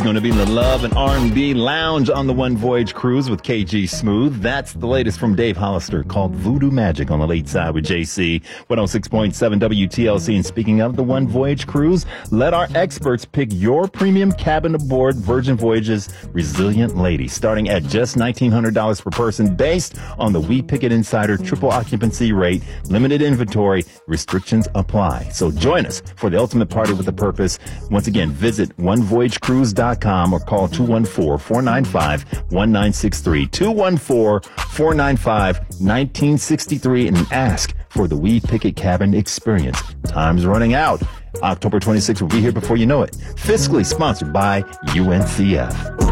going to be the Love and R&B Lounge on the One Voyage Cruise with KG Smooth. That's the latest from Dave Hollister called Voodoo Magic on the late side with JC. 106.7 WTLC. And speaking of the One Voyage Cruise, let our experts pick your premium cabin aboard Virgin Voyage's Resilient Lady, starting at just $1,900 per person based on the We Pick It Insider triple occupancy rate. Limited inventory. Restrictions apply. So join us for the ultimate party with a purpose. Once again, visit onevoyagecruise.com or call 214-495-1963. 214-495-1963 and ask for the We Pick It Cabin experience. Time's running out. October 26th will be here before you know it. Fiscally sponsored by UNCF.